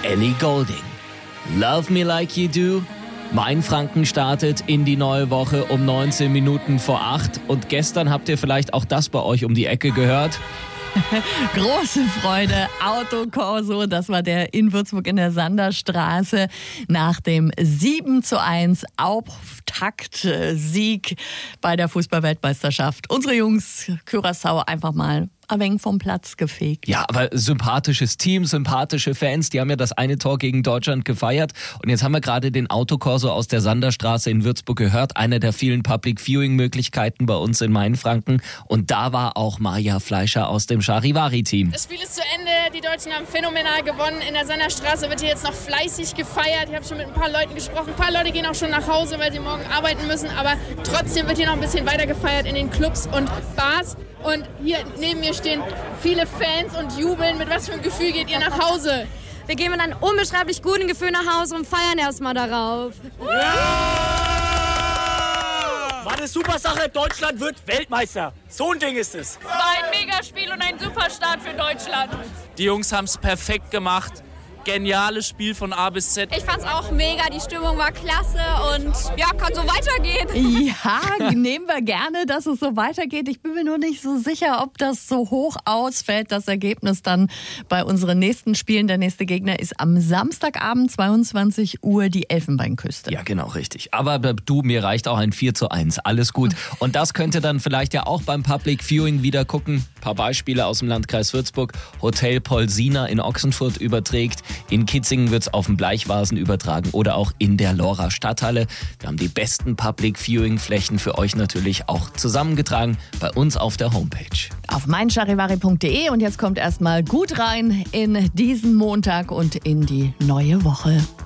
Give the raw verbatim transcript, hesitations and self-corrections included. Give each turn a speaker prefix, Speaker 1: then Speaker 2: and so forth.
Speaker 1: Ellie Goulding. Love Me Like You Do. Mainfranken startet in die neue Woche um neunzehn Minuten vor acht. Und gestern habt ihr vielleicht auch das bei euch um die Ecke gehört.
Speaker 2: Große Freude, Autokorso, das war der in Würzburg in der Sanderstraße nach dem sieben zu eins Auftaktsieg bei der Fußball-Weltmeisterschaft. Unsere Jungs Curaçao einfach mal ein wenig vom Platz gefegt.
Speaker 1: Ja, aber sympathisches Team, sympathische Fans, die haben ja das eine Tor gegen Deutschland gefeiert. Und jetzt haben wir gerade den Autokorso aus der Sanderstraße in Würzburg gehört, einer der vielen Public-Viewing-Möglichkeiten bei uns in Mainfranken. Und da war auch Maja Fleischer aus dem Charivari-Team.
Speaker 3: Das Spiel ist zu Ende, die Deutschen haben phänomenal gewonnen. In der Sanderstraße wird hier jetzt noch fleißig gefeiert. Ich habe schon mit ein paar Leuten gesprochen. Ein paar Leute gehen auch schon nach Hause, weil sie morgen arbeiten müssen. Aber trotzdem wird hier noch ein bisschen weiter gefeiert in den Clubs und Bars. Und hier neben mir stehen viele Fans und jubeln. Mit was für einem Gefühl geht ihr nach Hause?
Speaker 4: Wir gehen mit einem unbeschreiblich guten Gefühl nach Hause und feiern erstmal darauf.
Speaker 5: Ja! War eine super Sache. Deutschland wird Weltmeister. So ein Ding ist es.
Speaker 3: Es war ein Megaspiel und ein Superstart für Deutschland.
Speaker 6: Die Jungs haben es perfekt gemacht. Geniales Spiel von A bis Z.
Speaker 4: Ich fand's auch mega, die Stimmung war klasse und ja, kann so weitergehen.
Speaker 2: Ja, nehmen wir gerne, dass es so weitergeht. Ich bin mir nur nicht so sicher, ob das so hoch ausfällt, das Ergebnis dann bei unseren nächsten Spielen. Der nächste Gegner ist am Samstagabend, zweiundzwanzig Uhr, die Elfenbeinküste.
Speaker 1: Ja, genau, richtig. Aber du, mir reicht auch ein vier zu eins. Alles gut. Und das könnt ihr dann vielleicht ja auch beim Public Viewing wieder gucken. Ein paar Beispiele aus dem Landkreis Würzburg. Hotel Polsina in Ochsenfurt überträgt. In Kitzingen wird es auf dem Bleichvasen übertragen oder auch in der Lora Stadthalle. Wir haben die besten Public Viewing Flächen für euch natürlich auch zusammengetragen bei uns auf der Homepage.
Speaker 2: Auf meincharivari punkt de und jetzt kommt erstmal gut rein in diesen Montag und in die neue Woche.